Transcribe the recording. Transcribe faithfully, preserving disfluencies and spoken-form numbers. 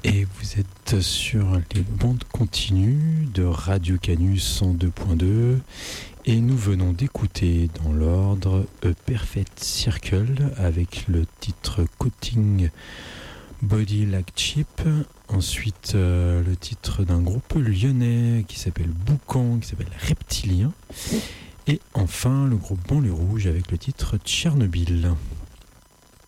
Et vous êtes sur les bandes continues de Radio Canus cent deux point deux et nous venons d'écouter dans l'ordre A Perfect Circle avec le titre Coating Body Like Chip. Ensuite euh, le titre d'un groupe lyonnais qui s'appelle Boucan, qui s'appelle Reptilien. Et enfin le groupe Banlieue Rouge avec le titre Tchernobyl.